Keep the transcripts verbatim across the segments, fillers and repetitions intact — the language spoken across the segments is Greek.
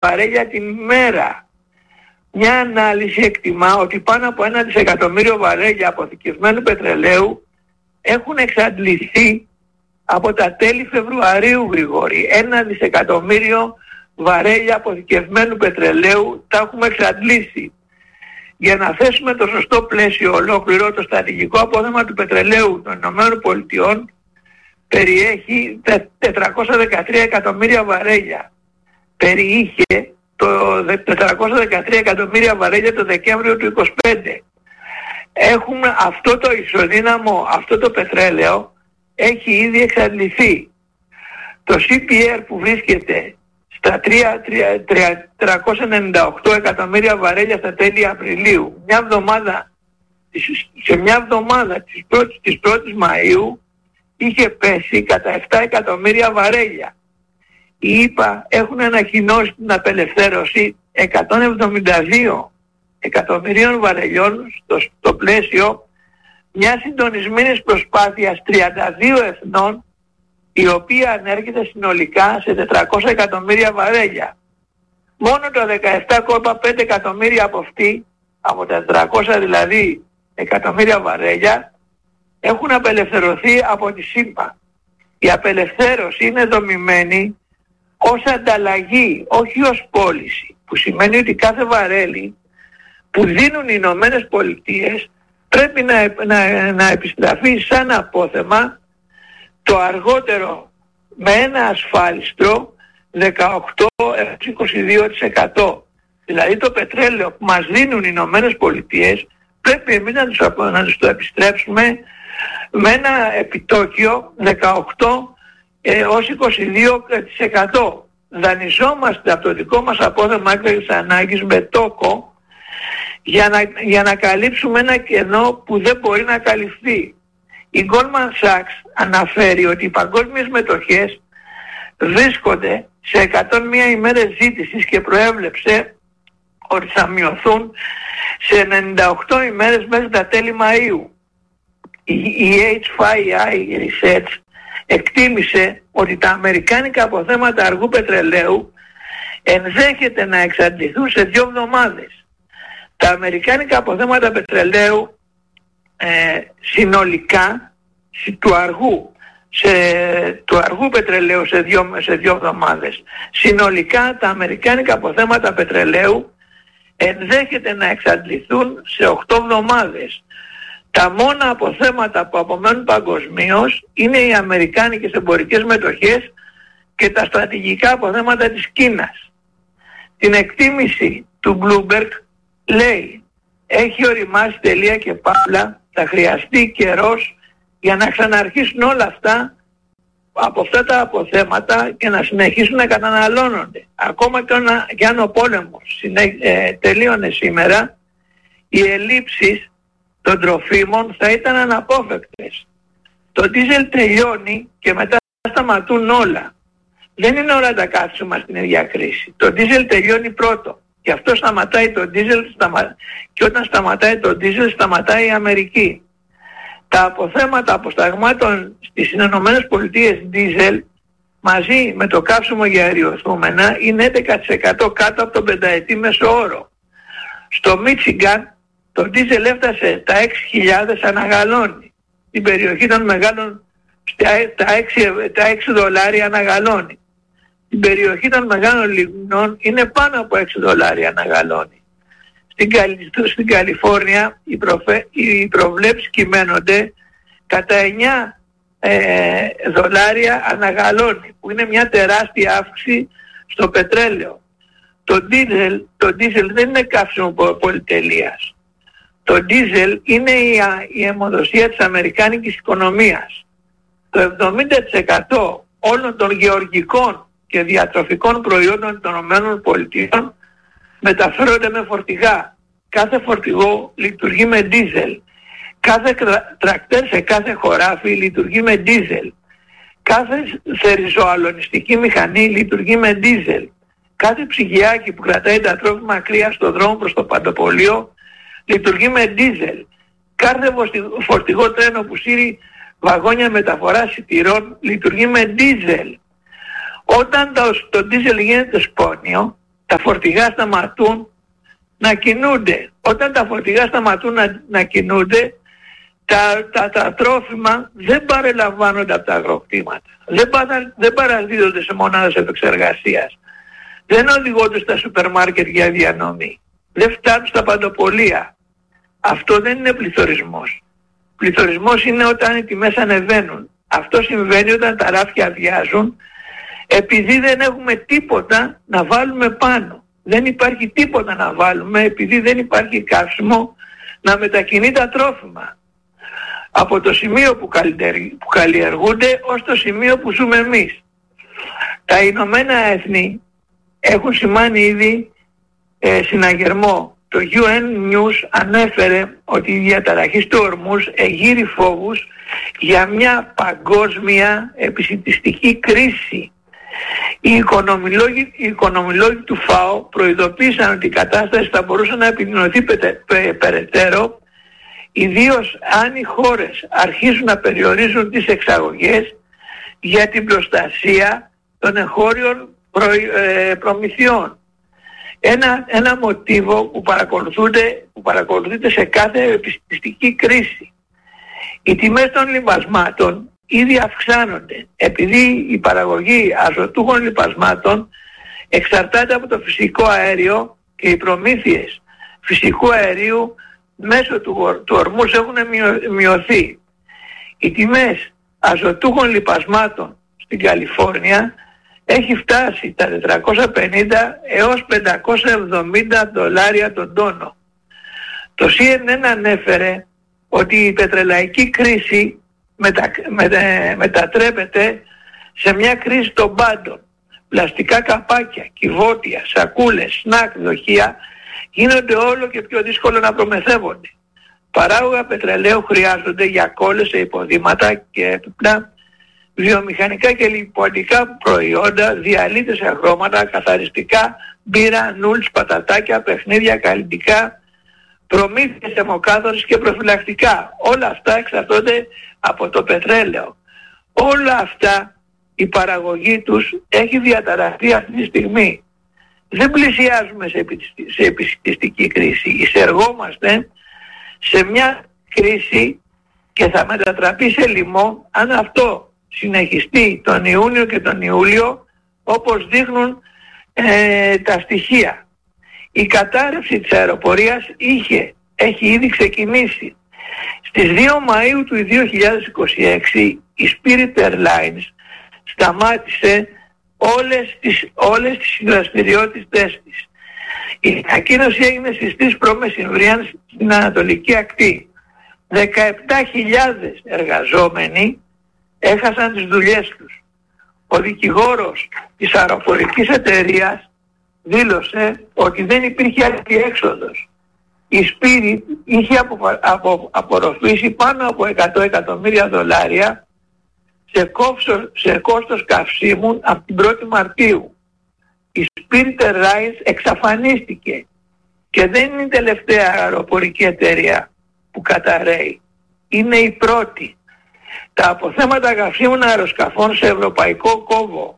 βαρέλια την ημέρα. Μια ανάλυση εκτιμά ότι πάνω από ένα δισεκατομμύριο βαρέλια αποθηκευμένου πετρελαίου έχουν εξαντληθεί από τα τέλη Φεβρουαρίου, Γρηγόρη. Ένα δισεκατομμύριο βαρέλια αποθηκευμένου πετρελαίου τα έχουμε εξαντλήσει. Για να θέσουμε το σωστό πλαίσιο ολόκληρο, το στρατηγικό απόθεμα του πετρελαίου των Ηνωμένων Πολιτειών περιέχει τετρακόσια δεκατρία εκατομμύρια βαρέλια. Περιείχε το τετρακόσια δεκατρία εκατομμύρια βαρέλια το Δεκέμβριο του είκοσι πέντε. Έχουμε αυτό το ισοδύναμο, αυτό το πετρέλαιο έχει ήδη εξαντληθεί. Το σι πι αρ που βρίσκεται στα τριακόσια ενενήντα οκτώ εκατομμύρια βαρέλια στα τέλη Απριλίου, μια εβδομάδα, σε μια εβδομάδα της πρώτης, της πρώτης Μαΐου είχε πέσει κατά επτά εκατομμύρια βαρέλια. Οι ΗΠΑ έχουν ανακοινώσει την απελευθέρωση εκατόν εβδομήντα δύο εκατομμυρίων βαρελιών στο, στο πλαίσιο μια συντονισμένης προσπάθειας τριάντα δύο εθνών, η οποία ανέρχεται συνολικά σε τετρακόσια εκατομμύρια βαρέλια. Μόνο το δεκαεπτά κόμμα πέντε εκατομμύρια από αυτή, από τα τετρακόσια δηλαδή εκατομμύρια βαρέλια, έχουν απελευθερωθεί από τη ΣΥΠΑ. Η απελευθέρωση είναι δομημένη ως ανταλλαγή, όχι ως πώληση, που σημαίνει ότι κάθε βαρέλι που δίνουν οι Ηνωμένες Πολιτείες πρέπει να, να, να επιστραφεί σαν απόθεμα το αργότερο με ένα ασφάλιστρο δεκαοκτώ έως είκοσι δύο τοις εκατό. Δηλαδή το πετρέλαιο που μας δίνουν οι Ηνωμένες Πολιτείες πρέπει εμείς να τους, να τους το επιστρέψουμε με ένα επιτόκιο δεκαοκτώ έως είκοσι δύο τοις εκατό. Δανειζόμαστε από το δικό μας απόθεμα έκτακτης ανάγκης με τόκο για να, για να καλύψουμε ένα κενό που δεν μπορεί να καλυφθεί. Η Goldman Sachs αναφέρει ότι οι παγκόσμιες μετοχές βρίσκονται σε εκατόν μία ημέρες ζήτησης και προέβλεψε ότι θα μειωθούν σε ενενήντα οκτώ ημέρες μέχρι τα τέλη Μαΐου. Η έιτς φάι άι Research εκτίμησε ότι τα αμερικάνικα αποθέματα αργού πετρελαίου ενδέχεται να εξαντληθούν σε δύο εβδομάδες. Τα αμερικάνικα αποθέματα πετρελαίου ε, συνολικά του αργού, σε, του αργού πετρελαίου σε δύο, σε δύο εβδομάδες. Συνολικά τα αμερικάνικα αποθέματα πετρελαίου ενδέχεται να εξαντληθούν σε οκτώ εβδομάδες. Τα μόνα αποθέματα που απομένουν παγκοσμίως είναι οι αμερικάνικες εμπορικές μετοχές και τα στρατηγικά αποθέματα της Κίνας. Την εκτίμηση του Bloomberg λέει, έχει οριμάσει τελεία και παύλα, θα χρειαστεί καιρός για να ξαναρχίσουν όλα αυτά από αυτά τα αποθέματα και να συνεχίσουν να καταναλώνονται. Ακόμα και, ονα, και αν ο πόλεμος συνέ, ε, τελείωνε σήμερα, οι ελλείψεις των τροφίμων θα ήταν αναπόφευκτες. Το ντίζελ τελειώνει και μετά σταματούν όλα. Δεν είναι όλα τα κάψιμα στην ίδια κρίση. Το ντίζελ τελειώνει πρώτο. Και αυτό σταματάει το ντίζελ σταμα... και όταν σταματάει το ντίζελ σταματάει η Αμερική. Τα αποθέματα αποσταγμάτων στις Ηνωμένες Πολιτείες ντίζελ μαζί με το κάψιμο για αεριοθούμενα είναι έντεκα τοις εκατό κάτω από τον πενταετή μέσο όρο. Στο Μίτσιγκαν το ντίζελ έφτασε τα έξι χιλιάδες αναγαλώνει. Στην περιοχή των μεγάλων τα έξι, τα έξι δολάρια αναγαλώνει. Στην περιοχή των μεγάλων λιμνών είναι πάνω από έξι δολάρια αναγαλώνει. Στην, στην Καλιφόρνια οι, προφε, οι προβλέψεις κυμαίνονται κατά εννιά ε, δολάρια αναγαλώνει, που είναι μια τεράστια αύξηση στο πετρέλαιο. Το ντίζελ, το ντίζελ δεν είναι καύσιμο πολυτελείας. Το ντίζελ είναι η, η αιμοδοσία της αμερικάνικης οικονομίας. Το εβδομήντα τοις εκατό όλων των γεωργικών και διατροφικών προϊόντων των ΗΠΑ μεταφέρονται με φορτηγά. Κάθε φορτηγό λειτουργεί με ντίζελ. Κάθε τρακτέρ σε κάθε χωράφι λειτουργεί με ντίζελ. Κάθε θεριζοαλωνιστική μηχανή λειτουργεί με ντίζελ. Κάθε ψυγιάκι που κρατάει τα τρόφιμα κρύα στο δρόμο προς το παντοπολείο λειτουργεί με ντίζελ. Κάθε φορτηγό τρένο που σύρει βαγόνια μεταφοράς σιτηρών λειτουργεί με ντίζελ. Όταν το, το ντίζελ γίνεται σπόνιο, τα φορτηγά σταματούν να κινούνται. Όταν τα φορτηγά σταματούν να, να κινούνται, τα, τα, τα τρόφιμα δεν παρελαμβάνονται από τα αγροκτήματα. Δεν, παρα, δεν παραδίδονται σε μονάδες επεξεργασίας. Δεν οδηγούνται στα σούπερ μάρκετ για διανομή. Δεν φτάνουν στα παντοπολία. Αυτό δεν είναι πληθωρισμός. Πληθωρισμός είναι όταν οι τιμές ανεβαίνουν. Αυτό συμβαίνει όταν τα ράφια αδειάζουν, επειδή δεν έχουμε τίποτα να βάλουμε πάνω. Δεν υπάρχει τίποτα να βάλουμε, επειδή δεν υπάρχει καύσιμο να μετακινεί τα τρόφιμα από το σημείο που, που καλλιεργούνται ως το σημείο που ζούμε εμείς. Τα Ηνωμένα Έθνη έχουν σημάνει ήδη ε, συναγερμό. Το γιου εν News ανέφερε ότι η διαταραχή του ορμούς εγείρει φόβους για μια παγκόσμια επισιτιστική κρίση. Οι οικονομολόγοι, οι οικονομολόγοι του ΦΑΟ προειδοποίησαν ότι η κατάσταση θα μπορούσε να επιδεινωθεί πε, πε, περαιτέρω, ιδίως αν οι χώρες αρχίσουν να περιορίζουν τις εξαγωγές για την προστασία των εγχώριων προ, ε, προμηθειών. Ένα, ένα μοτίβο που παρακολουθούνται, που παρακολουθείται σε κάθε επιστημιστική κρίση. Οι τιμές των λιπασμάτων ήδη αυξάνονται, επειδή η παραγωγή αζωτούχων λιπασμάτων εξαρτάται από το φυσικό αέριο και οι προμήθειες φυσικού αερίου μέσω του, του ορμούς έχουν μειωθεί. Οι τιμές αζωτούχων λιπασμάτων στην Καλιφόρνια έχει φτάσει τα τετρακόσια πενήντα έως πεντακόσια εβδομήντα δολάρια τον τόνο. Το σι εν εν ανέφερε ότι η πετρελαϊκή κρίση μετα, μετα, μετατρέπεται σε μια κρίση των πάντων. Πλαστικά καπάκια, κυβότια, σακούλες, σνακ, δοχεία γίνονται όλο και πιο δύσκολο να προμεθεύονται. Παράγωγα πετρελαίου χρειάζονται για κόλλες σε υποδήματα και έπιπλα, βιομηχανικά και λιποντικά προϊόντα, διαλύτες σε χρώματα, καθαριστικά, μπύρα, νουλς, πατατάκια, παιχνίδια, καλλιτικά, προμήθειες αιμοκάθαρσης και προφυλακτικά. Όλα αυτά εξαρτώνται από το πετρέλαιο. Όλα αυτά η παραγωγή τους έχει διαταραχθεί αυτή τη στιγμή. Δεν πλησιάζουμε σε, σε επισητιστική κρίση. Εισεργόμαστε σε μια κρίση και θα μετατραπεί σε λοιμό αν αυτό συνεχιστεί τον Ιούνιο και τον Ιούλιο όπως δείχνουν ε, τα στοιχεία. Η κατάρρευση της αεροπορίας είχε, έχει ήδη ξεκινήσει. Στις δύο Μαΐου του δύο χιλιάδες είκοσι έξι η Spirit Airlines σταμάτησε όλες τις, όλες τις δραστηριότητες της. Η ανακοίνωση έγινε στις τρεις π.Μ. στην Ανατολική Ακτή. δεκαεπτά χιλιάδες εργαζόμενοι έχασαν τις δουλειές τους. Ο δικηγόρος της αεροπορικής εταιρείας δήλωσε ότι δεν υπήρχε άλλη έξοδος. Η Spirit είχε απο, απο, απορροφήσει πάνω από εκατό εκατομμύρια δολάρια σε, κόψο, σε κόστος καυσίμων από την πρώτη Μαρτίου. Η Spirit Airlines εξαφανίστηκε και δεν είναι η τελευταία αεροπορική εταιρεία που καταρρέει. Είναι η πρώτη. Τα αποθέματα καυσίμων αεροσκαφών σε ευρωπαϊκό κόβο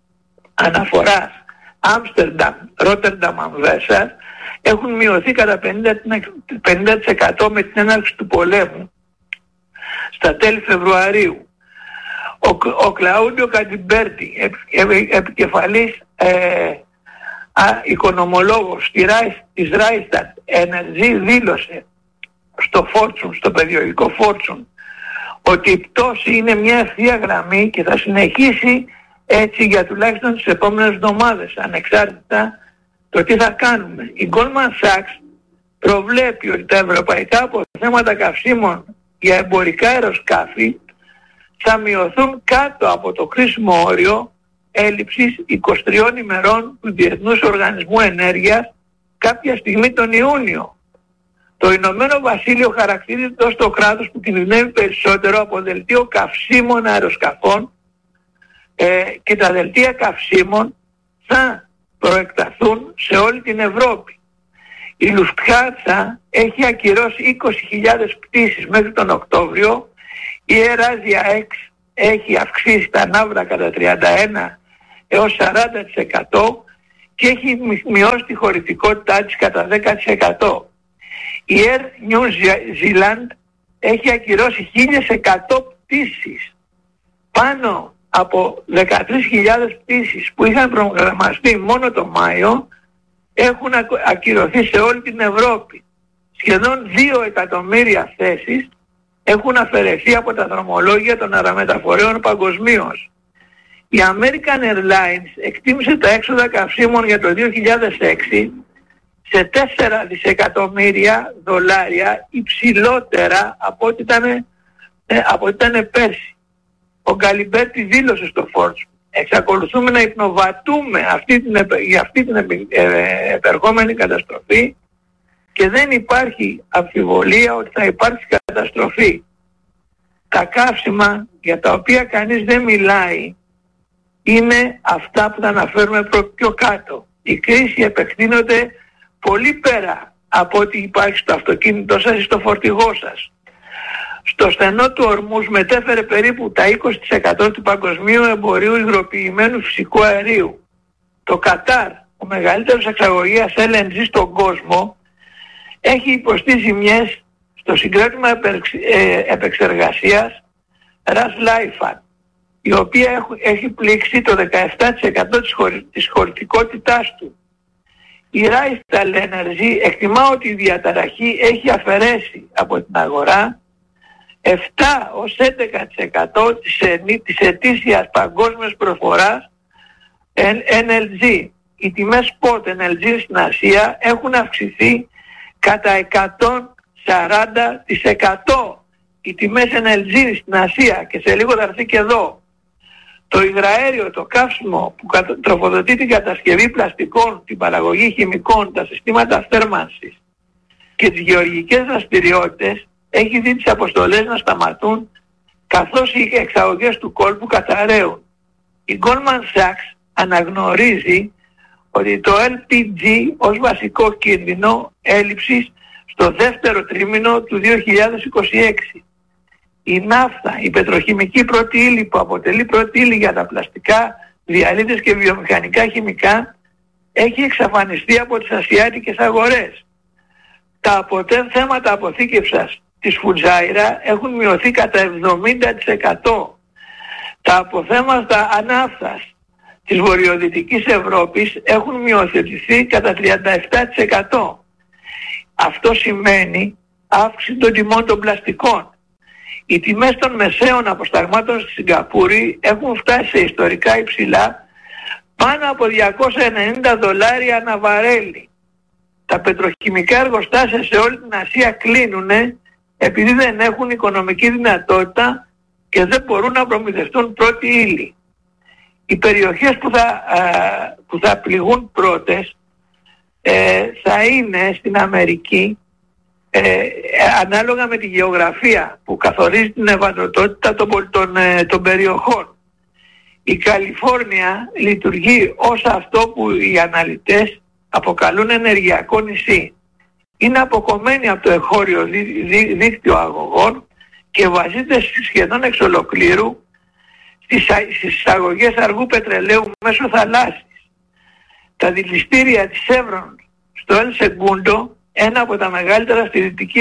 αναφοράς Άμστερνταμ, Ρότερνταμ, Αμβέρσα έχουν μειωθεί κατά πενήντα τοις εκατό με την έναρξη του πολέμου στα τέλη Φεβρουαρίου. Ο, ο Κλαούντιο Κατιμπέρτη, επ, επικεφαλής ε, α, οικονομολόγος της Ράιστατ Energy, δήλωσε στο Fortune, στο περιοδικό Fortune, ότι η πτώση είναι μια ευθεία γραμμή και θα συνεχίσει έτσι για τουλάχιστον τις επόμενες εβδομάδες, ανεξάρτητα το τι θα κάνουμε. Η Goldman Sachs προβλέπει ότι τα ευρωπαϊκά αποθέματα καυσίμων για εμπορικά αεροσκάφη θα μειωθούν κάτω από το κρίσιμο όριο έλλειψης είκοσι τριών ημερών του Διεθνούς Οργανισμού Ενέργειας κάποια στιγμή τον Ιούνιο. Το Ηνωμένο Βασίλειο χαρακτηρίζεται ως το κράτος που κινδυνεύει περισσότερο από δελτίο καυσίμων αεροσκαφών ε, και τα δελτία καυσίμων θα προεκταθούν σε όλη την Ευρώπη. Η Lufthansa έχει ακυρώσει είκοσι χιλιάδες πτήσεις μέχρι τον Οκτώβριο, η Air Asia X έχει αυξήσει τα ναύρα κατά τριάντα ένα έως σαράντα τοις εκατό και έχει μειώσει τη χωρητικότητά της κατά δέκα τοις εκατό. Η Air New Zealand έχει ακυρώσει χίλια εκατό πτήσεις. Πάνω από δεκατρείς χιλιάδες πτήσεις που είχαν προγραμματιστεί μόνο το Μάιο έχουν ακυρωθεί σε όλη την Ευρώπη. Σχεδόν δύο εκατομμύρια θέσεις έχουν αφαιρεθεί από τα δρομολόγια των αερομεταφορέων παγκοσμίως. Η American Airlines εκτίμησε τα έξοδα καυσίμων για το δύο χιλιάδες έξι σε τέσσερα δισεκατομμύρια δολάρια, υψηλότερα από ό,τι ήταν, ε, από ό,τι ήταν πέρσι. Ο Γκαλιμπέρτη δήλωσε στο Forbes: εξακολουθούμε να υπνοβατούμε αυτή την, για αυτή την ε, επερχόμενη καταστροφή και δεν υπάρχει αμφιβολία ότι θα υπάρξει καταστροφή. Τα καύσιμα για τα οποία κανείς δεν μιλάει είναι αυτά που θα αναφέρουμε πιο κάτω. Η κρίση επεκτείνεται πολύ πέρα από ό,τι υπάρχει στο αυτοκίνητό σας ή στο φορτηγό σας. Στο στενό του Ορμούς μετέφερε περίπου τα είκοσι τοις εκατό του παγκοσμίου εμπορίου υγροποιημένου φυσικού αερίου. Το Κατάρ, ο μεγαλύτερος εξαγωγέας ελ εν τζι στον κόσμο, έχει υποστεί ζημιές στο συγκρότημα επεξεργασίας Ras Laffan, η οποία έχει πλήξει το δεκαεπτά τοις εκατό της, χωρη, της χωρητικότητάς του. Η Rystad Energy εκτιμά ότι η διαταραχή έχει αφαιρέσει από την αγορά επτά έως έντεκα τοις εκατό της, της ετήσιας παγκόσμιας προφοράς εν ελ τζι. Οι τιμές spot εν ελ τζι στην Ασία έχουν αυξηθεί κατά εκατόν σαράντα τοις εκατό. Οι τιμές εν ελ τζι στην Ασία, και σε λίγο θα έρθει και εδώ. Το υγραέριο, το καύσιμο που τροφοδοτεί την κατασκευή πλαστικών, την παραγωγή χημικών, τα συστήματα θέρμανσης και τις γεωργικές δραστηριότητες, έχει δει τις αποστολές να σταματούν, καθώς οι εξαγωγές του κόλπου καταραίουν. Η Goldman Sachs αναγνωρίζει ότι το ελ πι τζι ως βασικό κίνδυνο έλλειψης στο δεύτερο τρίμηνο του δύο χιλιάδες είκοσι έξι. Η ναύτα, η πετροχημική πρώτη ύλη που αποτελεί πρώτη ύλη για τα πλαστικά, διαλύτες και βιομηχανικά χημικά, έχει εξαφανιστεί από τις ασιάτικες αγορές. Τα αποθέματα αποθήκευσης της Φουτζάιρα έχουν μειωθεί κατά εβδομήντα τοις εκατό. Τα αποθέματα ανάφτας της βορειοδυτικής Ευρώπης έχουν μειωθεί κατά τριάντα επτά τοις εκατό. Αυτό σημαίνει αύξηση των τιμών των πλαστικών. Οι τιμές των μεσαίων αποσταγμάτων στη Σιγκαπούρη έχουν φτάσει σε ιστορικά υψηλά, πάνω από διακόσια ενενήντα δολάρια ανά βαρέλι. Τα πετροχημικά εργοστάσια σε όλη την Ασία κλείνουνε επειδή δεν έχουν οικονομική δυνατότητα και δεν μπορούν να προμηθευτούν πρώτη ύλη. Οι περιοχές που θα, α, που θα πληγούν πρώτες ε, θα είναι στην Αμερική, ε, ανάλογα με τη γεωγραφία που καθορίζει την ευαλωτότητα των, των, των περιοχών. Η Καλιφόρνια λειτουργεί ως αυτό που οι αναλυτές αποκαλούν ενεργειακό νησί. Είναι αποκομμένη από το εγχώριο δί, δί, δίκτυο αγωγών και βασίζεται σχεδόν εξ ολοκλήρου στις, στις εισαγωγές αργού πετρελαίου μέσω θαλάσσης. Τα δηληστήρια της Chevron στο El Segundo, ένα από τα μεγαλύτερα στη δυτική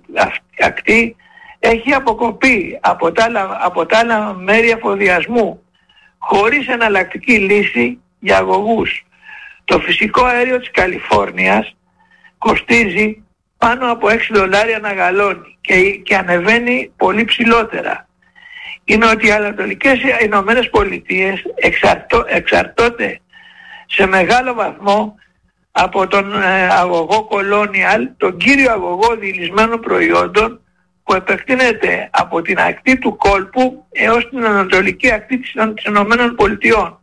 ακτή, έχει αποκοπεί από τα άλλα, από τα άλλα μέρη εφοδιασμού, χωρίς εναλλακτική λύση για αγωγούς. Το φυσικό αέριο της Καλιφόρνιας κοστίζει πάνω από έξι δολάρια ανά γαλόνι και, και ανεβαίνει πολύ ψηλότερα. Οι νοτιοανατολικές Ηνωμένες Πολιτείες εξαρτώ, εξαρτώνται σε μεγάλο βαθμό από τον ε, αγωγό Colonial, τον κύριο αγωγό διηλυσμένων προϊόντων που επεκτείνεται από την ακτή του κόλπου έως την ανατολική ακτή της, της Ηνωμένων Πολιτειών.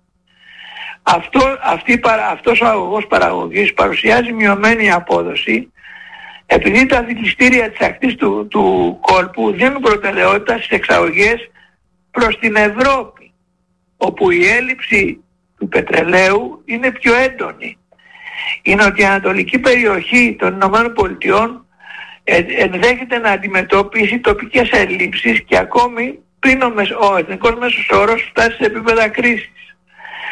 Αυτό, αυτή, αυτός ο αγωγός παραγωγής παρουσιάζει μειωμένη απόδοση επειδή τα δηληστήρια της ακτής του, του κόλπου δίνουν προτεραιότητα στις εξαγωγές προς την Ευρώπη, όπου η έλλειψη του πετρελαίου είναι πιο έντονη. Η νοτιοανατολική περιοχή των Ηνωμένων Πολιτειών ενδέχεται να αντιμετωπίσει τοπικές ελλείψεις και ακόμη πριν ο, μεσ, ο εθνικός μέσος όρος φτάσει σε επίπεδα κρίσης.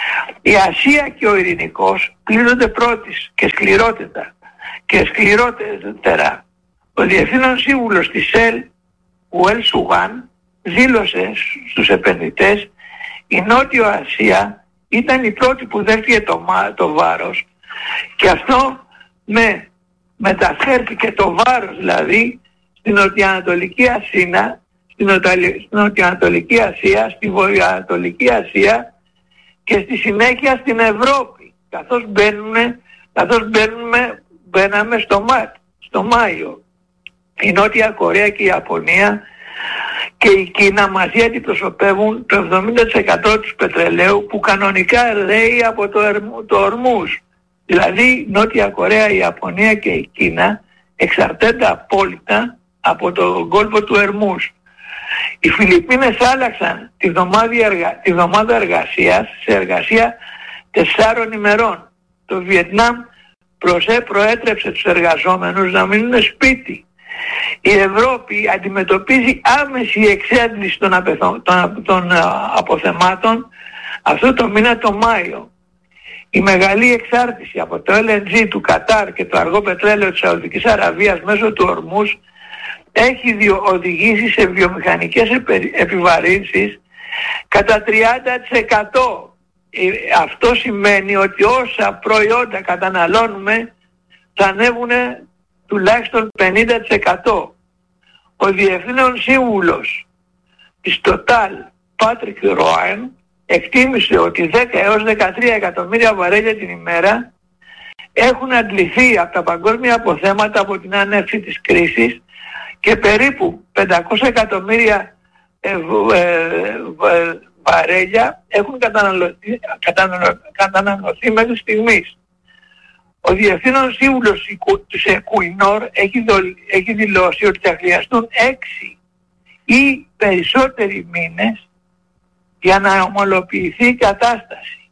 Η Ασία και ο Ειρηνικός πλήττονται πρώτης και σκληρότερα και σκληρότερα. Ο Διευθύνων Σύμβουλος της ΕΛ, ο Ελ Σουγάν, δήλωσε στους επενδυτές η Νότιο Ασία ήταν η πρώτη που δέχτηκε το, το βάρος, και αυτό με μεταφέρθηκε το βάρος δηλαδή στην Νοτιοανατολική Ασία, στην Νοτιοανατολική Ασία, στη Βορειοανατολική Ασία και στη συνέχεια στην Ευρώπη, καθώς μπαίνουμε, καθώς μπαίνουμε, μπαίναμε στο, Μά, στο Μάιο. Η Νότια Κορέα και η Ιαπωνία και η Κίνα μαζί αντιπροσωπεύουν το εβδομήντα τοις εκατό του πετρελαίου που κανονικά ρέει από το, το Ορμούζ. Δηλαδή Νότια Κορέα, η Ιαπωνία και η Κίνα εξαρτώνται απόλυτα από το κόλπο του Ορμούζ. Οι Φιλιππίνες άλλαξαν τη βδομάδα, εργα... τη βδομάδα εργασίας σε εργασία τεσσάρων ημερών. Το Βιετνάμ προσέ προέτρεψε τους εργαζόμενους να μείνουν σπίτι. Η Ευρώπη αντιμετωπίζει άμεση εξάντληση των, απεθο... των... των αποθεμάτων αυτό το μήνα το Μάιο. Η μεγάλη εξάρτηση από το ελ εν τζι του Κατάρ και το αργό πετρέλαιο της Σαουδικής Αραβίας μέσω του Ορμούζ έχει οδηγήσει σε βιομηχανικές επιβαρύνσεις κατά τριάντα τοις εκατό. Αυτό σημαίνει ότι όσα προϊόντα καταναλώνουμε θα ανέβουν τουλάχιστον πενήντα τοις εκατό. Ο Διευθύνων Σύμβουλος της Total, Πάτρικ Ρόεν, εκτίμησε ότι δέκα έως δεκατρία εκατομμύρια βαρέλια την ημέρα έχουν αντληθεί από τα παγκόσμια αποθέματα από την άνευση της κρίσης και περίπου πεντακόσια εκατομμύρια ε, ε, ε, βαρέλια έχουν καταναλωθεί, καταναλω, καταναλωθεί μέχρι στιγμής. Ο Διευθύνων Σύμβουλος της Εκουινόρ έχει, έχει δηλώσει ότι θα χρειαστούν έξι ή περισσότεροι μήνες για να ομολοποιηθεί η κατάσταση.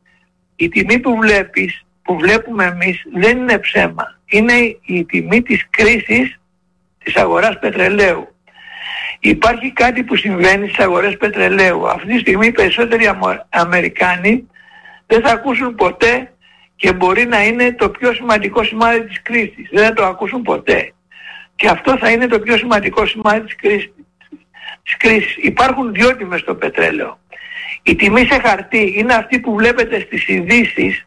Η τιμή που βλέπεις, που βλέπουμε εμείς, δεν είναι ψέμα. Είναι η τιμή της κρίσης της αγοράς πετρελαίου. Υπάρχει κάτι που συμβαίνει στις αγορές πετρελαίου. Αυτή τη στιγμή οι περισσότεροι Αμερικάνοι δεν θα ακούσουν ποτέ και μπορεί να είναι το πιο σημαντικό σημάδι της κρίσης. Δεν θα το ακούσουν ποτέ. Και αυτό θα είναι το πιο σημαντικό σημάδι της κρίσης. Της κρίσης. Υπάρχουν δύο τιμές στο πετρέλαιο. Η τιμή σε χαρτί είναι αυτή που βλέπετε στις ειδήσεις,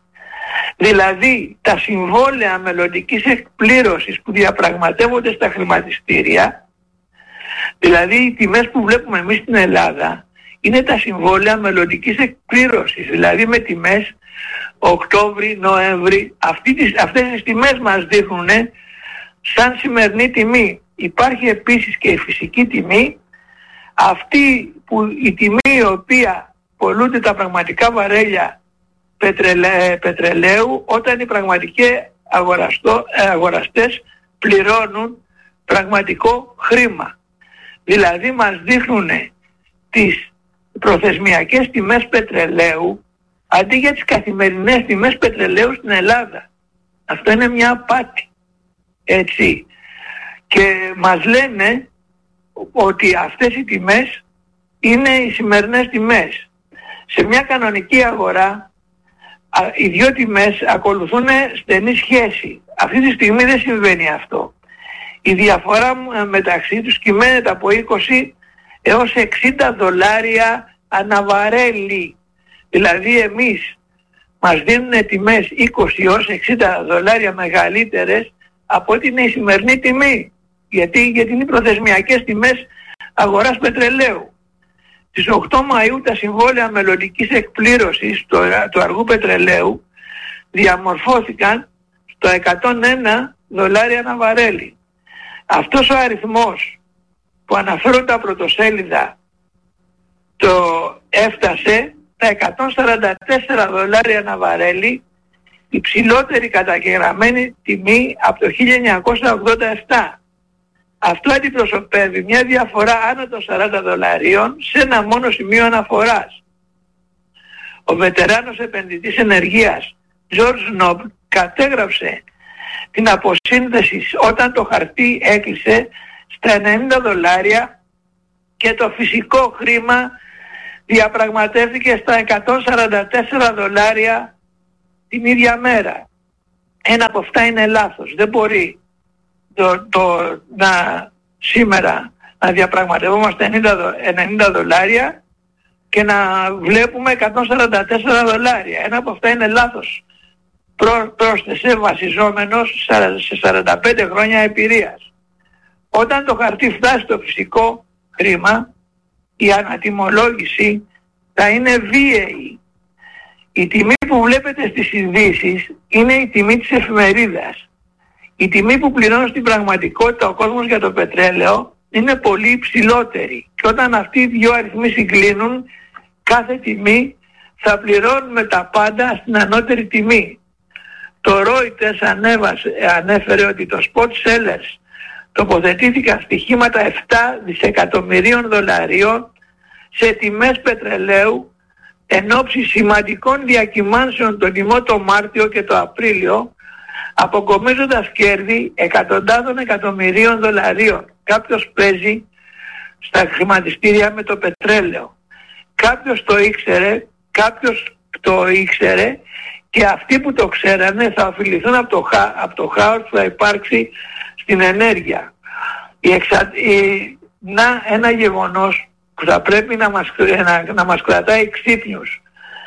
δηλαδή τα συμβόλαια μελλοντικής εκπλήρωσης που διαπραγματεύονται στα χρηματιστήρια, δηλαδή οι τιμές που βλέπουμε εμείς στην Ελλάδα είναι τα συμβόλαια μελλοντικής εκπλήρωσης, δηλαδή με τιμές Οκτώβρη, Νοέμβρη, αυτές τις τιμές μας δείχνουν σαν σημερινή τιμή. Υπάρχει επίσης και η φυσική τιμή, αυτή που η τιμή η οποία πολλούνται τα πραγματικά βαρέλια πετρελαίου, πετρελαίου όταν οι πραγματικοί αγοραστό, αγοραστές πληρώνουν πραγματικό χρήμα. Δηλαδή μας δείχνουν τις προθεσμιακές τιμές πετρελαίου αντί για τις καθημερινές τιμές πετρελαίου στην Ελλάδα. Αυτό είναι μια απάτη. Έτσι. Και μας λένε ότι αυτές οι τιμές είναι οι σημερινές τιμές. Σε μια κανονική αγορά οι δύο τιμές ακολουθούν στενή σχέση. Αυτή τη στιγμή δεν συμβαίνει αυτό. Η διαφορά μεταξύ τους κυμαίνεται από είκοσι έως εξήντα δολάρια αναβαρέλι. Δηλαδή εμείς μας δίνουν τιμές είκοσι έως εξήντα δολάρια μεγαλύτερες από ό,τι είναι η σημερινή τιμή. Γιατί, γιατί είναι οι προθεσμιακές τιμές αγοράς πετρελαίου. Στις οκτώ Μαΐου τα συμβόλαια μελλοντικής εκπλήρωσης του, του αργού πετρελαίου διαμορφώθηκαν στο εκατόν ένα δολάρια ανά βαρέλι. Αυτός ο αριθμός που αναφέρουν τα πρωτοσέλιδα το έφτασε τα εκατόν σαράντα τέσσερα δολάρια ανά βαρέλι, η ψηλότερη καταγεγραμμένη τιμή από το χίλια εννιακόσια ογδόντα επτά. Αυτό αντιπροσωπεύει μια διαφορά άνω των σαράντα δολαρίων σε ένα μόνο σημείο αναφοράς. Ο βετεράνος επενδυτής ενεργείας George Noble κατέγραψε την αποσύνδεση όταν το χαρτί έκλεισε στα ενενήντα δολάρια και το φυσικό χρήμα διαπραγματεύτηκε στα εκατόν σαράντα τέσσερα δολάρια την ίδια μέρα. Ένα από αυτά είναι λάθος. Δεν μπορεί το, το, να, σήμερα να διαπραγματευόμαστε ενενήντα δολάρια και να βλέπουμε εκατόν σαράντα τέσσερα δολάρια. Ένα από αυτά είναι λάθος. Πρό, πρόσθεσε βασιζόμενος σε σαράντα πέντε χρόνια εμπειρίας. Όταν το χαρτί φτάσει στο φυσικό χρήμα, η ανατιμολόγηση θα είναι βίαιη. Η τιμή που βλέπετε στις ειδήσεις είναι η τιμή της εφημερίδας. Η τιμή που πληρώνει στην πραγματικότητα ο κόσμος για το πετρέλαιο είναι πολύ υψηλότερη. Και όταν αυτοί οι δύο αριθμοί συγκλίνουν, κάθε τιμή θα πληρώνουμε τα πάντα στην ανώτερη τιμή. Το Reuters ανέβασε, ανέφερε ότι το spot sellers τοποθετήθηκαν στοιχήματα επτά δισεκατομμυρίων δολαρίων σε τιμές πετρελαίου εν ώψη σημαντικών διακυμάνσεων τον τιμό το Μάρτιο και το Απρίλιο, αποκομίζοντας κέρδη εκατοντάδων εκατομμυρίων δολαρίων. Κάποιος παίζει στα χρηματιστήρια με το πετρέλαιο. Κάποιος το ήξερε, κάποιος το ήξερε και αυτοί που το ξέρανε θα οφειληθούν από το, χα, από το χάος που θα υπάρξει στην ενέργεια. Η εξα... η... Να ένα γεγονός που θα πρέπει να μας, να, να μας κρατάει ξύπνιους.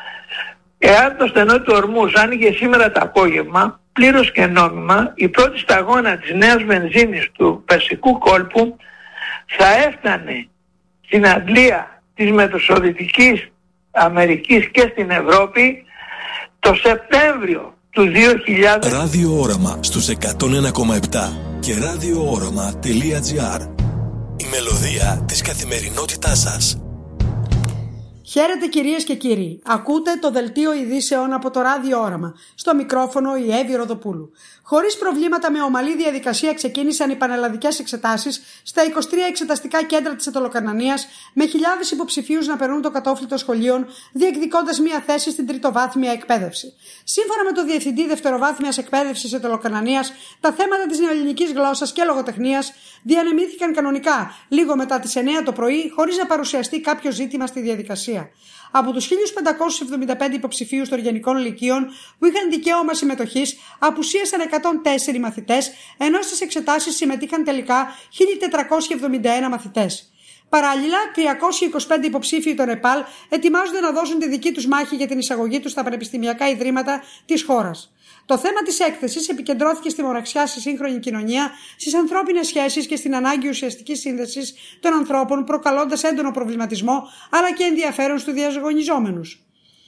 Εάν το στενό του Ορμούζ άνοιγε σήμερα το απόγευμα, πλήρως και νόμιμα, η πρώτη σταγόνα της νέας βενζίνης του Περσικού κόλπου θα έφτανε στην αντλία της Μεσοδυτικής Αμερικής και στην Ευρώπη το Σεπτέμβριο του δύο χιλιάδες. Ράδιο Όραμα στους εκατόν ένα κόμμα επτά και ραδιόοραμα τελεία τζι άρ. Η μελωδία της καθημερινότητάς σας. Χαίρετε κυρίες και κύριοι. Ακούτε το δελτίο ειδήσεων από το Ράδιο Όραμα. Στο μικρόφωνο η Εύη Ροδοπούλου. Χωρίς προβλήματα, με ομαλή διαδικασία ξεκίνησαν οι πανελλαδικές εξετάσεις στα είκοσι τρία εξεταστικά κέντρα της Αιτωλοκαρνανίας, με χιλιάδες υποψηφίους να περνούν το κατόφλι των σχολείων, διεκδικώντας μία θέση στην τριτοβάθμια εκπαίδευση. Σύμφωνα με το Διευθυντή Δευτεροβάθμιας Εκπαίδευσης Αιτωλοκαρνανίας, τα θέματα της νεοελληνικής γλώσσας και λογοτεχνίας διανεμήθηκαν κανονικά λίγο μετά τις εννιά το πρωί, χωρίς να παρουσιαστεί κάποιο ζήτημα στη διαδικασία. Από τους χίλιους πεντακόσιους εβδομήντα πέντε υποψηφίους των γενικών λυκείων που είχαν δικαίωμα συμμετοχής, απουσίασαν εκατόν τέσσερις μαθητές, ενώ στις εξετάσεις συμμετείχαν τελικά χίλια τετρακόσιοι εβδομήντα ένα μαθητές. Παράλληλα, τριακόσιοι είκοσι πέντε υποψήφιοι των ΕΠΑΛ ετοιμάζονται να δώσουν τη δική τους μάχη για την εισαγωγή τους στα πανεπιστημιακά ιδρύματα της χώρας. Το θέμα της έκθεσης επικεντρώθηκε στη μοναξιά στη σύγχρονη κοινωνία, στις ανθρώπινες σχέσεις και στην ανάγκη ουσιαστικής σύνδεσης των ανθρώπων, προκαλώντας έντονο προβληματισμό αλλά και ενδιαφέρον στους διαγωνιζόμενους.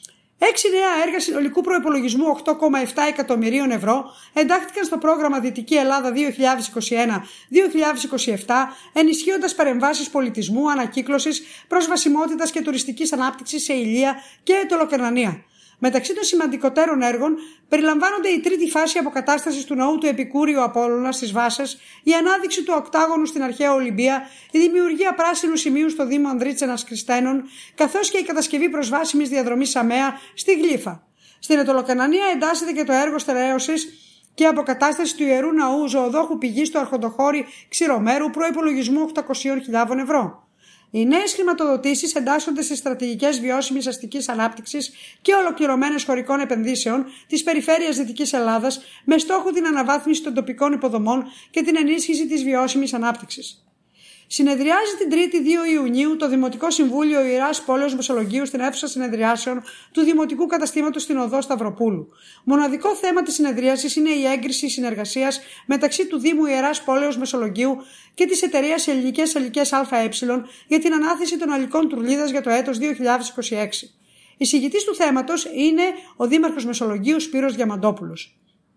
Έξι νέα έργα συνολικού προϋπολογισμού οκτώ κόμμα επτά εκατομμυρίων ευρώ εντάχθηκαν στο πρόγραμμα Δυτική Ελλάδα δύο χιλιάδες είκοσι ένα με δύο χιλιάδες είκοσι επτά, ενισχύοντας παρεμβάσεις πολιτισμού, ανακύκλωσης, προσβασιμότητας και τουριστικής ανάπτυξης σε Ηλία και Αιτωλοκαρνανία. Μεταξύ των σημαντικότερων έργων περιλαμβάνονται η τρίτη φάση αποκατάστασης του ναού του Επικούριου Απόλλωνα στις Βάσες, η ανάδειξη του οκτάγωνου στην αρχαία Ολυμπία, η δημιουργία πράσινου σημείου στο Δήμο Ανδρίτσενας Χριστένων, καθώς και η κατασκευή προσβάσιμης διαδρομής Σαμαία στη Γλύφα. Στην Αιτωλοκαρνανία εντάσσεται και το έργο στερέωσης και αποκατάσταση του ιερού ναού Ζωοδόχου Πηγής στο Αρχοντοχώρι Ξηρομέρου, προϋπολογισμού οκτακόσιες χιλιάδες ευρώ. Οι νέες χρηματοδοτήσεις εντάσσονται στις στρατηγικές βιώσιμης αστικής ανάπτυξης και ολοκληρωμένες χωρικών επενδύσεων της περιφέρειας Δυτικής Ελλάδας, με στόχο την αναβάθμιση των τοπικών υποδομών και την ενίσχυση της βιώσιμης ανάπτυξης. Συνεδριάζει την τρίτη δύο Ιουνίου το Δημοτικό Συμβούλιο Ιεράς Πόλεως Μεσολογγίου στην αίθουσα συνεδριάσεων του Δημοτικού Καταστήματος στην Οδό Σταυροπούλου. Μοναδικό θέμα της συνεδρίασης είναι η έγκριση συνεργασίας μεταξύ του Δήμου Ιεράς Πόλεως Μεσολογγίου και της εταιρείας Ελληνικές Αλικές ΑΕ για την ανάθεση των αλικών Τουρλίδας για το έτος δύο χιλιάδες είκοσι έξι. Εισηγητής του θέματος είναι ο Δήμαρχος Μεσολογγίου Σπύρος Διαμαντόπουλος.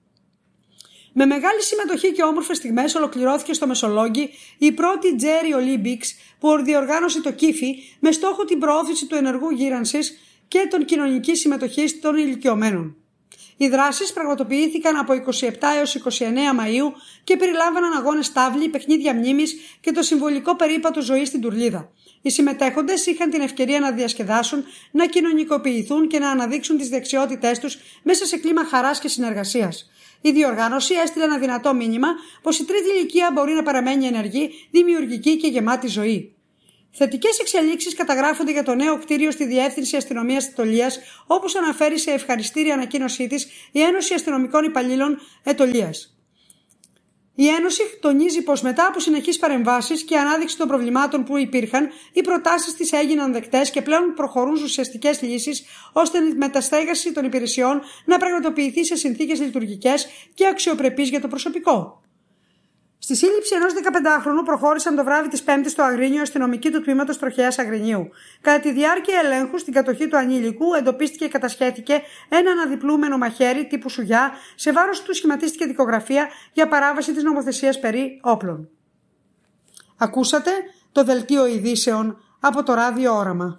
Με μεγάλη συμμετοχή και όμορφες στιγμές ολοκληρώθηκε στο Μεσολόγγι η πρώτη Jerry Olympics που διοργάνωσε το Κήφι, με στόχο την προώθηση του ενεργού γύρανσης και των κοινωνικής συμμετοχής των ηλικιωμένων. Οι δράσεις πραγματοποιήθηκαν από είκοσι επτά έως είκοσι εννέα Μαΐου και περιλάμβαναν αγώνες τάβλη, παιχνίδια μνήμης και το συμβολικό περίπατο ζωής στην Τουρλίδα. Οι συμμετέχοντες είχαν την ευκαιρία να διασκεδάσουν, να κοινωνικοποιηθούν και να αναδείξουν τις δεξιότητές τους μέσα σε κλίμα χαράς και συνεργασίας. Η διοργάνωση έστειλε ένα δυνατό μήνυμα πως η τρίτη ηλικία μπορεί να παραμένει ενεργή, δημιουργική και γεμάτη ζωή. Θετικές εξελίξεις καταγράφονται για το νέο κτίριο στη Διεύθυνση Αστυνομίας Ετωλείας, όπως αναφέρει σε ευχαριστήρια ανακοίνωσή της η Ένωση Αστυνομικών Υπαλλήλων Ετωλείας. Η Ένωση τονίζει πως μετά από συνεχείς παρεμβάσεις και ανάδειξη των προβλημάτων που υπήρχαν, οι προτάσεις της έγιναν δεκτές και πλέον προχωρούν στις ουσιαστικές λύσεις ώστε η μεταστέγαση των υπηρεσιών να πραγματοποιηθεί σε συνθήκες λειτουργικές και αξιοπρεπείς για το προσωπικό. Στη σύλληψη ενός δεκαπεντάχρονου προχώρησαν το βράδυ της Πέμπτης στο Αγρίνιο αστυνομικοί του τμήματος Τροχέας Αγρινίου. Κατά τη διάρκεια ελέγχου στην κατοχή του ανήλικου εντοπίστηκε και κατασχέθηκε ένα αναδιπλούμενο μαχαίρι τύπου σουγιά, σε βάρος του σχηματίστηκε δικογραφία για παράβαση της νομοθεσίας περί όπλων. Ακούσατε το δελτίο ειδήσεων από το Ράδιο Όραμα.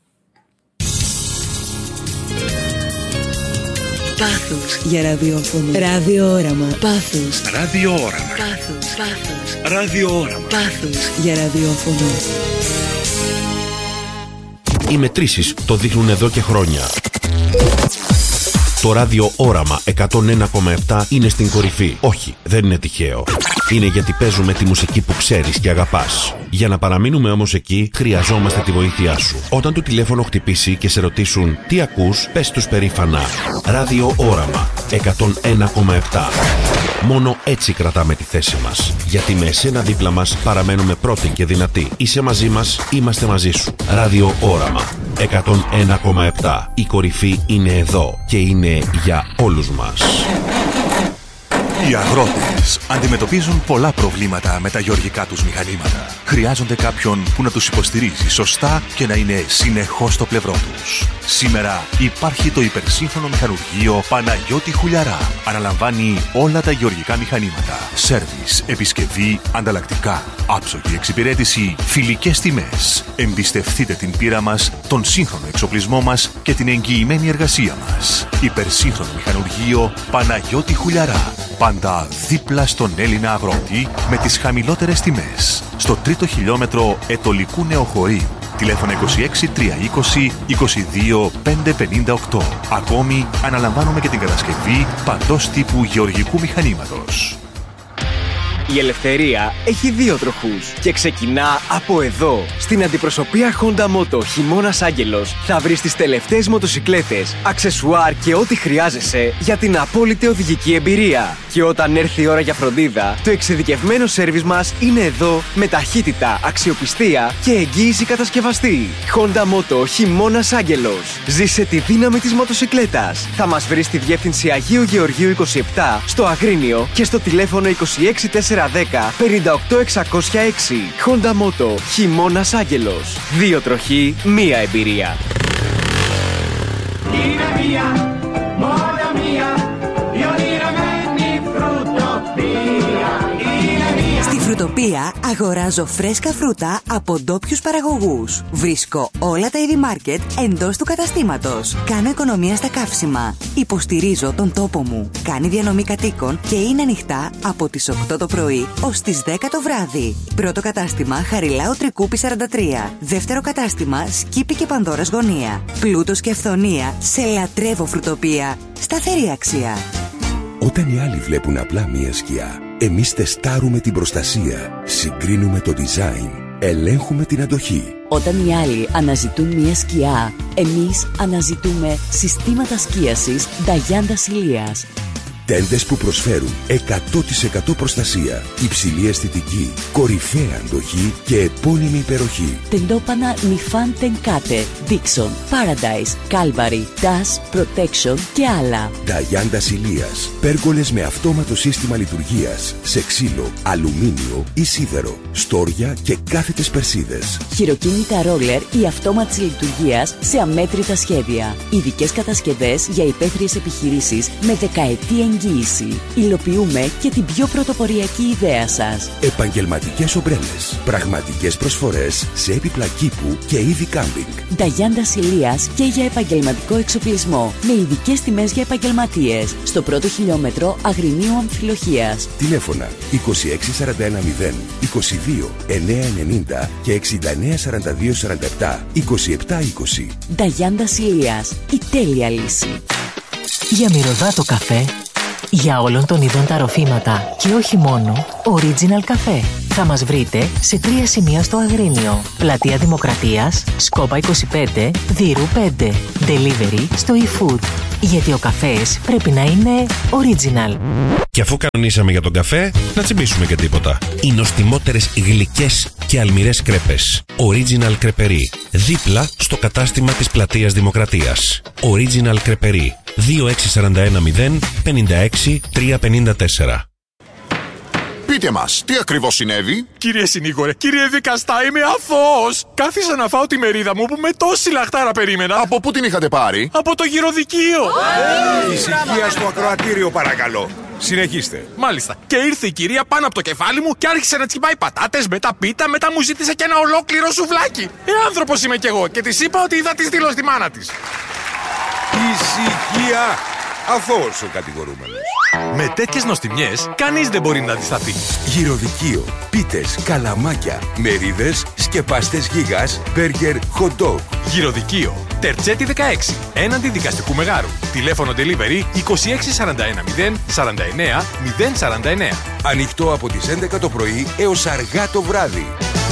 Πάθος για ραδιόφωνο. Ράδιο Όραμα. Πάθος. Ράδιο Όραμα. Πάθος. Πάθος. Ράδιο Όραμα. Πάθος για ραδιόφωνο. Οι μετρήσεις το δείχνουν εδώ και χρόνια. Το Ράδιο Όραμα εκατόν ένα κόμμα επτά είναι στην κορυφή. Όχι, δεν είναι τυχαίο. Είναι γιατί παίζουμε τη μουσική που ξέρεις και αγαπάς. Για να παραμείνουμε όμως εκεί, χρειαζόμαστε τη βοήθειά σου. Όταν το τηλέφωνο χτυπήσει και σε ρωτήσουν τι ακούς, πες τους περήφανα Ράδιο Όραμα εκατόν ένα κόμμα επτά. Μόνο έτσι κρατάμε τη θέση μας. Γιατί με εσένα δίπλα μας παραμένουμε πρώτοι και δυνατοί. Είσαι μαζί μας, είμαστε μαζί σου. Ράδιο Όραμα εκατόν ένα κόμμα επτά. Η κορυφή είναι εδώ και είναι για όλους μας. Οι αγρότες αντιμετωπίζουν πολλά προβλήματα με τα γεωργικά τους μηχανήματα. Χρειάζονται κάποιον που να τους υποστηρίζει σωστά και να είναι συνεχώς στο πλευρό τους. Σήμερα υπάρχει το υπερσύγχρονο μηχανουργείο Παναγιώτη Χουλιαρά. Αναλαμβάνει όλα τα γεωργικά μηχανήματα. Σέρβις, επισκευή, ανταλλακτικά, άψογη εξυπηρέτηση, φιλικές τιμές. Εμπιστευτείτε την πείρα μας, τον σύγχρονο εξοπλισμό μας και την εγγυημένη εργασία μας. Υπερσύγχρονο μηχανουργείο Παναγιώτη Χουλιαρά. Πάντα δίπλα στον Έλληνα αγρότη με τις χαμηλότερες τιμές. Στο τρίτο χιλιόμετρο Ετωλικού Νεοχωρίου. Τηλέφωνο είκοσι έξι τριακόσια είκοσι είκοσι δύο πεντακόσια πενήντα οκτώ. Ακόμη αναλαμβάνουμε και την κατασκευή παντός τύπου γεωργικού μηχανήματος. Η ελευθερία έχει δύο τροχούς και ξεκινά από εδώ. Στην αντιπροσωπεία Honda Moto Χειμώνας Άγγελος θα βρεις τις τελευταίες μοτοσικλέτες, αξεσουάρ και ό,τι χρειάζεσαι για την απόλυτη οδηγική εμπειρία. Και όταν έρθει η ώρα για φροντίδα, το εξειδικευμένο σέρβις μας είναι εδώ με ταχύτητα, αξιοπιστία και εγγύηση κατασκευαστή. Honda Moto Χειμώνας Άγγελος. Ζήσε τη δύναμη της μοτοσικλέτας. Θα μας βρεις στη διεύθυνση Αγίου Γεωργίου είκοσι επτά στο Αγρίνιο και στο τηλέφωνο είκοσι έξι τετρακόσια δέκα πενήντα οκτώ εξακόσια έξι. Honda Moto Χειμώνας Άγγελος. Δύο τροχοί, μία εμπειρία. Είναι μία, μόνο μία, διονυραμένη φρουτοπία. Στη Φρουτοπία αγοράζω φρέσκα φρούτα από ντόπιους παραγωγούς. Βρίσκω όλα τα είδη μάρκετ εντός του καταστήματος. Κάνω οικονομία στα καύσιμα. Υποστηρίζω τον τόπο μου. Κάνει διανομή κατοίκων και είναι ανοιχτά από τις οκτώ το πρωί ως τις δέκα το βράδυ. Πρώτο κατάστημα Χαριλάου Τρικούπη σαράντα τρία. Δεύτερο κατάστημα Σκύπη και Πανδώρας Γωνία. Πλούτος και αυθονία. Σε λατρεύω Φρουτοπία. Σταθερή αξία. Όταν οι άλλοι βλέπουν απλά μία σκιά, εμείς τεστάρουμε την προστασία, συγκρίνουμε το design, ελέγχουμε την αντοχή. Όταν οι άλλοι αναζητούν μία σκιά, εμείς αναζητούμε συστήματα σκίασης Νταγιάντα Ηλίας. Τέντες που προσφέρουν εκατό τοις εκατό προστασία, υψηλή αισθητική, κορυφαία αντοχή και επώνυμη υπεροχή. Τεντόπανα Νιφάν Τενκάτε, Dixon, Paradise, Calvary, Dash, Protection και άλλα. Νταγιάντα Ηλίας. Πέργολες με αυτόματο σύστημα λειτουργίας σε ξύλο, αλουμίνιο ή σίδερο, στόρια και κάθετες περσίδες. Χειροκίνητα ρόλερ ή αυτόματης λειτουργίας σε αμέτρητα σχέδια. Ειδικές κατασκευές για υπαίθριες επιχειρήσεις με δεκαετή εγγύηση. Υλοποιούμε και την πιο πρωτοποριακή ιδέα σας. Επαγγελματικές ομπρέλες. Πραγματικές προσφορές σε έπιπλα κήπου και είδη κάμπινγκ. Νταγιάντα Ηλίας και για επαγγελματικό εξοπλισμό. Με ειδικές τιμές για επαγγελματίες. Στο πρώτο χιλιόμετρο Αγρινίου Αμφιλοχίας. Τηλέφωνα είκοσι έξι σαράντα ένα μηδέν είκοσι δύο εννιακόσια ενενήντα και εξήντα εννέα σαράντα δύο σαράντα επτά είκοσι επτά είκοσι. Νταγιάντα Ηλίας. Η τέλεια λύση. Για μυρωδάτο καφέ Για όλων των ειδών τα ροφήματα και όχι μόνο, Original καφέ. Θα μας βρείτε σε τρία σημεία στο Αγρίνιο. Πλατεία Δημοκρατίας, Σκόπα είκοσι πέντε, Δύρου πέντε. Delivery στο eFood. Γιατί ο καφές πρέπει να είναι original. Και αφού κανονίσαμε για τον καφέ, να τσιμπήσουμε και τίποτα. Οι νοστιμότερες γλυκές και αλμυρές κρέπες. Original κρεπερί. Δίπλα στο κατάστημα της Πλατείας Δημοκρατίας. Original κρεπερί. δύο έξι τέσσερα ένα μηδέν πέντε έξι τρία πέντε τέσσερα. Πείτε μας, τι ακριβώς συνέβη? Κύριε συνήγορε, κύριε δικαστά, είμαι αθώος. Κάθισα να φάω τη μερίδα μου που με τόση λαχτάρα περίμενα. Από πού την είχατε πάρει? Από το γυροδικείο. Hey, ησυχία στο ακροατήριο παρακαλώ. Συνεχίστε. Μάλιστα. Και ήρθε η κυρία πάνω από το κεφάλι μου και άρχισε να τσιμπάει πατάτες, μετά πίτα, μετά μου ζήτησε και ένα ολόκληρο σουβλάκι. Ε, άνθρωπος είμαι κι εγώ και της είπα ότι θα τη στείλω στη μάνα της. Ησυχία. Αθώος ο κατηγορούμενος. Με τέτοιες νοστιμιές, κανείς δεν μπορεί να αντισταθεί. Γυροδικείο, πίτες, καλαμάκια, μερίδες, σκεπαστές γίγας, μπέργκερ, hot dog. Γυροδικείο, Τερτσέτη δεκαέξι, έναντι δικαστικού μεγάρου. Τηλέφωνο delivery είκοσι έξι σαράντα ένα μηδέν σαράντα εννέα μηδέν σαράντα εννέα. Ανοιχτό από τις έντεκα το πρωί έως αργά το βράδυ.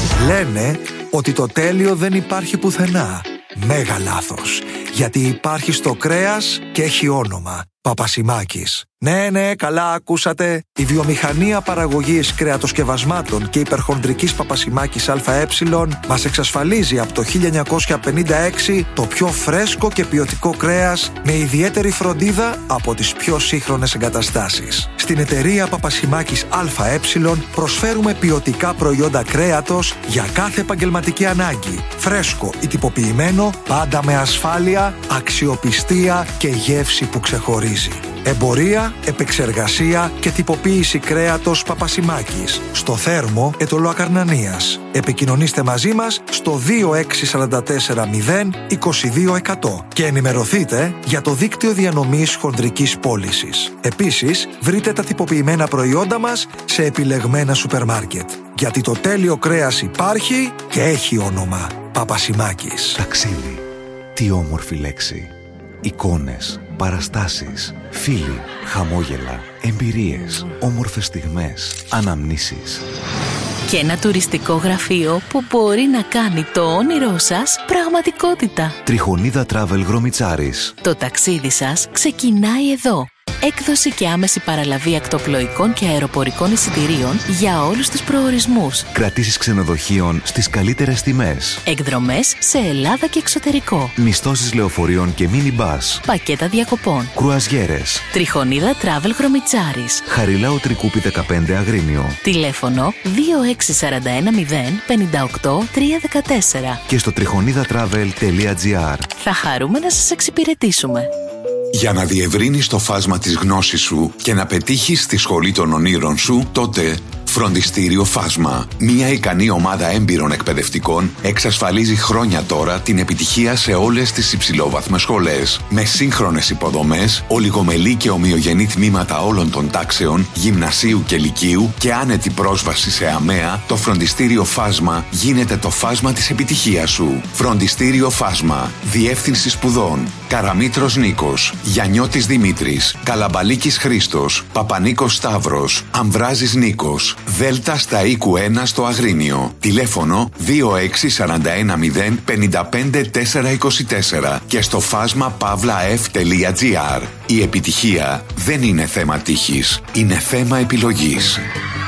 Λένε ότι το τέλειο δεν υπάρχει πουθενά. Μέγα λάθος. Γιατί υπάρχει στο κρέας και έχει όνομα. Παπασημάκης. Ναι, ναι, καλά ακούσατε. Η βιομηχανία παραγωγής κρεατοσκευασμάτων και υπερχονδρικής Παπασημάκης ΑΕ μας εξασφαλίζει από το χίλια εννιακόσια πενήντα έξι το πιο φρέσκο και ποιοτικό κρέας με ιδιαίτερη φροντίδα από τις πιο σύγχρονες εγκαταστάσεις. Στην εταιρεία Παπασημάκης ΑΕ προσφέρουμε ποιοτικά προϊόντα κρέατος για κάθε επαγγελματική ανάγκη. Φρέσκο ή τυποποιημένο, πάντα με ασφάλεια, αξιοπιστία και γεύση που ξεχωρίζει. Εμπορία, επεξεργασία και τυποποίηση κρέατος Παπασημάκης. Στο Θέρμο, Ετωλό Ακαρνανίας. Επικοινωνήστε μαζί μας στο δύο έξι τέσσερα τέσσερα μηδέν είκοσι δύο εκατό και ενημερωθείτε για το δίκτυο διανομής χονδρικής πώλησης. Επίσης, βρείτε τα τυποποιημένα προϊόντα μας σε επιλεγμένα σούπερ μάρκετ. Γιατί το τέλειο κρέας υπάρχει και έχει όνομα. Παπασημάκης. Ταξίδι. Τι όμορφη λέξη. Εικόνες, παραστάσεις, φίλοι, χαμόγελα, εμπειρίες, όμορφες στιγμές, αναμνήσεις. Και ένα τουριστικό γραφείο που μπορεί να κάνει το όνειρό σας πραγματικότητα. Τριχονίδα Travel Γρομιτσάρης. Το ταξίδι σας ξεκινάει εδώ. Έκδοση και άμεση παραλαβή ακτοπλοϊκών και αεροπορικών εισιτηρίων για όλους τους προορισμούς. Κρατήσεις ξενοδοχείων στις καλύτερες τιμές. Εκδρομές σε Ελλάδα και εξωτερικό. Μισθώσεις λεωφορείων και μίνι-μπας. Πακέτα διακοπών. Κρουαζιέρες. Τριχονίδα Travel Γρομιτσάρης. Χαριλάου Τρικούπη δεκαπέντε Αγρίνιο. Τηλέφωνο δύο έξι τέσσερα ένα μηδέν πέντε οκτώ τρία ένα τέσσερα. Και στο τριχονίδα-travel τελεία τζι άρ. Θα χαρούμε να σας εξυπηρετήσουμε. Για να διευρύνεις το φάσμα της γνώσης σου και να πετύχεις στη σχολή των ονείρων σου, τότε Φροντιστήριο Φάσμα. Μια ικανή ομάδα έμπειρων εκπαιδευτικών εξασφαλίζει χρόνια τώρα την επιτυχία σε όλες τις υψηλόβαθμες σχολές. Με σύγχρονες υποδομές, ολιγομελή και ομοιογενή τμήματα όλων των τάξεων, γυμνασίου και λυκείου και άνετη πρόσβαση σε ΑΜΕΑ, το Φροντιστήριο Φάσμα γίνεται το φάσμα της επιτυχίας σου. Φροντιστήριο Φάσμα. Διεύθυνση σπουδών. Καραμήτρος Νίκος. Γιαννιώτης Δημήτρης. Καλαμπαλίκης Χρήστος. Παπανίκος Σταύρος. Αμβράζης Νίκος. Δέλτα στα οίκου ένα στο Αγρίνιο. Τηλέφωνο δύο έξι τέσσερα ένα μηδέν πέντε πέντε τέσσερα δύο τέσσερα και στο φάσμα παύλα εφ τελεία τζι άρ. Η επιτυχία δεν είναι θέμα τύχης, είναι θέμα επιλογής.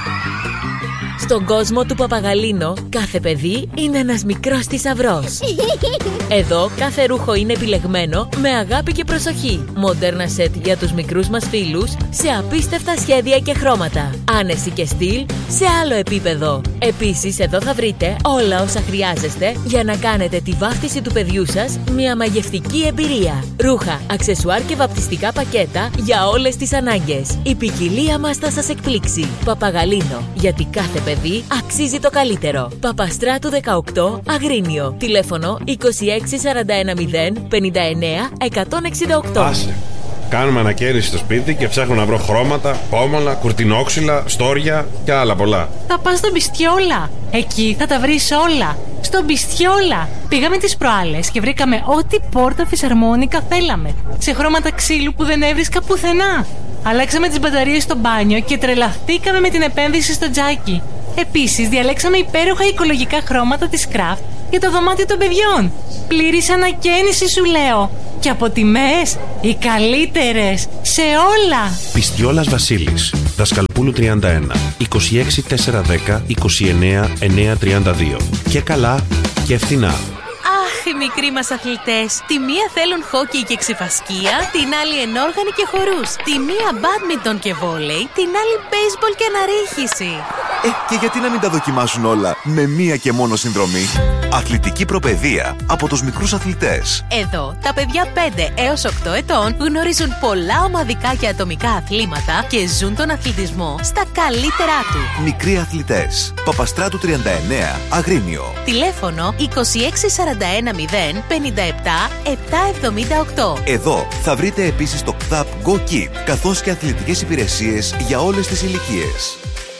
Στον κόσμο του Παπαγαλίνο, κάθε παιδί είναι ένας μικρός θησαυρός. Εδώ κάθε ρούχο είναι επιλεγμένο με αγάπη και προσοχή. Μοντέρνα σετ για τους μικρούς μας φίλους σε απίστευτα σχέδια και χρώματα. Άνεση και στυλ σε άλλο επίπεδο. Επίσης εδώ θα βρείτε όλα όσα χρειάζεστε για να κάνετε τη βάφτιση του παιδιού σας μια μαγευτική εμπειρία. Ρούχα, αξεσουάρ και βαπτιστικά πακέτα για όλες τις ανάγκες. Η ποικιλία μας θα σας εκπλήξει. Παπαγαλίνο, γιατί κάθε παιδί αξίζει το καλύτερο. Παπαστράτου δεκαοκτώ, Αγρίνιο. Τηλέφωνο είκοσι έξι σαράντα ένα μηδέν πενήντα εννέα εκατόν εξήντα οκτώ. Άσε. Κάνουμε ανακαίρεση στο σπίτι και ψάχνω να βρω χρώματα, πόμολα, κουρτινόξυλα, στόρια και άλλα πολλά. Θα πας στον Μπιστιόλα. Εκεί θα τα βρεις όλα. Στον Μπιστιόλα. Πήγαμε τις προάλλες και βρήκαμε ό,τι πόρτα φυσαρμόνικα θέλαμε. Σε χρώματα ξύλου που δεν έβρισκα πουθενά. Αλλάξαμε τις μπαταρίες στο μπάνιο και τρελαθήκαμε με την επένδυση στο τζάκι. Επίσης, διαλέξαμε υπέροχα οικολογικά χρώματα της Craft για το δωμάτιο των παιδιών. Πλήρης ανακαίνιση, σου λέω. Και από τιμές, οι καλύτερες σε όλα. Πιστιόλας Βασίλης, Δασκαλπούλου τριάντα ένα, είκοσι έξι τετρακόσια δέκα, είκοσι εννέα εννιακόσια τριάντα δύο. Και καλά και φθηνά. Αχ, οι μικροί μας αθλητές. Τη μία θέλουν χόκι και ξυφασκία, την άλλη ενόργανη και χορούς. Τη μία μπάντμιντον και βόλεϊ, την άλλη μπέισμπολ και αναρρίχηση. Ε, και γιατί να μην τα δοκιμάσουν όλα με μία και μόνο συνδρομή? Αθλητική προπαιδεία από τους μικρούς αθλητές. Εδώ, τα παιδιά πέντε έως οκτώ ετών γνωρίζουν πολλά ομαδικά και ατομικά αθλήματα και ζουν τον αθλητισμό στα καλύτερά του. Μικροί αθλητές. Παπαστράτου τριάντα εννέα, Αγρίνιο. Τηλέφωνο είκοσι έξι σαράντα ένα μηδέν πενήντα επτά επτακόσια εβδομήντα οκτώ. Εδώ θα βρείτε επίσης το ΚΘΑΠ Go Kit, καθώς και αθλητικές υπηρεσίες για όλες τις ηλικίες.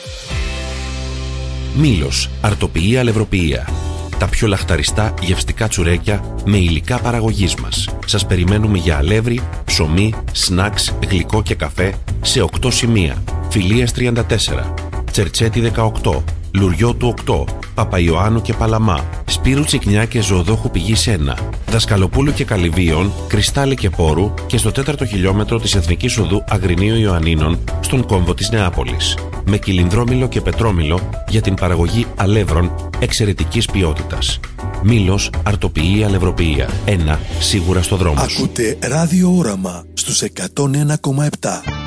Μήλος, αρτοποιεί αλευροποιία. Τα πιο λαχταριστά γευστικά τσουρέκια με υλικά παραγωγής μας. Σας περιμένουμε για αλεύρι, ψωμί, σνακς, γλυκό και καφέ σε οκτώ σημεία. Φιλίας τριάντα τέσσερα, Τσερτσέτη δεκαοκτώ, Λουριώτου οκτώ, Παπαϊωάννου και Παλαμά, Σπύρου Τσικνιά και Ζωοδόχου Πηγής ένα, Δασκαλοπούλου και Καλυβίων, Κρυστάλλι και Πόρου και στο τέταρτο χιλιόμετρο της Εθνικής Οδού Αγρινίου Ιωαννίνων στον κόμβο της Νεάπολης. Με κυλινδρόμηλο και πετρόμηλο για την παραγωγή αλεύρων εξαιρετικής ποιότητας. Μήλος, αρτοποιεί αλευροποιία. Ένα σίγουρα στο δρόμο σου. Ακούτε Ράδιο Όραμα στους εκατόν ένα κόμμα επτά.